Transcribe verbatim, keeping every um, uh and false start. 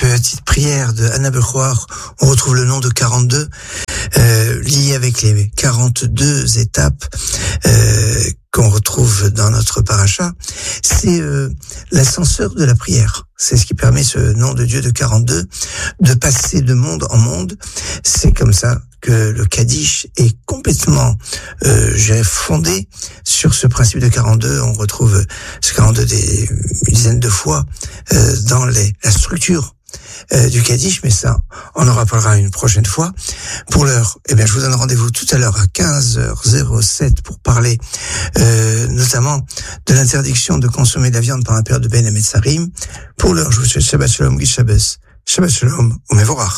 petite prière de Anna Bechoir, on retrouve le nom de quarante-deux, euh, lié avec les quarante-deux étapes euh, qu'on retrouve dans notre paracha. C'est euh, l'ascenseur de la prière. C'est ce qui permet ce nom de Dieu de quarante-deux de passer de monde en monde. C'est comme ça que le Kaddish est complètement euh, j'ai fondé sur ce principe de quarante-deux. On retrouve ce quarante-deux des une dizaine de fois euh, dans les, la structure euh, du Kaddish, mais ça, on en reparlera une prochaine fois. Pour l'heure, eh bien, je vous donne rendez-vous tout à l'heure à quinze heures sept pour parler euh, notamment de l'interdiction de consommer de la viande par un père de Ben Hametzarim. Pour l'heure, je vous souhaite Shabbat Shalom, Gish Shabbos, Shabbat Shalom, ou Mevorach.